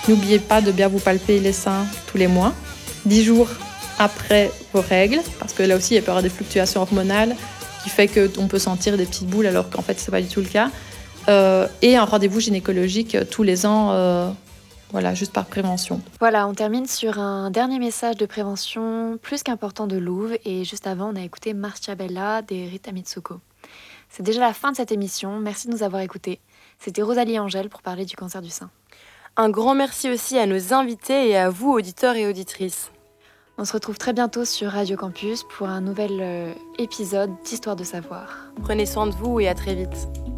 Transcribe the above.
N'oubliez pas de bien vous palper les seins tous les mois, 10 jours après vos règles, parce que là aussi, il peut y avoir des fluctuations hormonales qui fait qu'on peut sentir des petites boules alors qu'en fait, ce n'est pas du tout le cas. Et un rendez-vous gynécologique tous les ans, voilà, juste par prévention. Voilà, on termine sur un dernier message de prévention plus qu'important de Louvre. Et juste avant, on a écouté Marcia Bella des Rita Mitsuko. C'est déjà la fin de cette émission. Merci de nous avoir écoutés. C'était Rosalie Angèle pour parler du cancer du sein. Un grand merci aussi à nos invités et à vous, auditeurs et auditrices. On se retrouve très bientôt sur Radio Campus pour un nouvel épisode d'Histoire de savoir. Prenez soin de vous et à très vite.